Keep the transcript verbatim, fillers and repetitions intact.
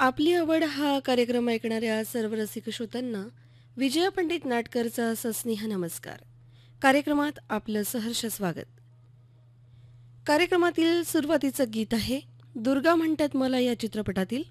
आपली आवड हा कार्यक्रम ऐकणाऱ्या सर्व रसिक श्रोत्यांना विजया पंडित नाटकरचा सस्नेह नमस्कार. कार्यक्रमात आपलं सहर्ष स्वागत. कार्यक्रमातील सुरुवातीचं गीत आहे दुर्गा म्हणतात मला या चित्रपटातील